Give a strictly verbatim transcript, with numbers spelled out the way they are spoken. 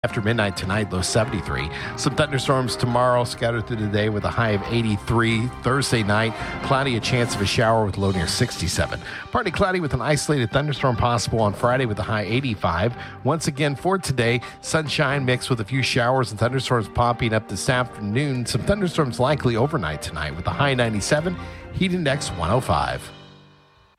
After midnight tonight, low seventy-three. Some thunderstorms tomorrow scattered through the day with a high of eighty-three. Thursday night, cloudy, a chance of a shower with low near sixty-seven. Partly cloudy with an isolated thunderstorm possible on Friday with a high eighty-five. Once again for today, sunshine mixed with a few showers and thunderstorms popping up this afternoon. Some thunderstorms likely overnight tonight with a high ninety-seven. Heat index one oh five.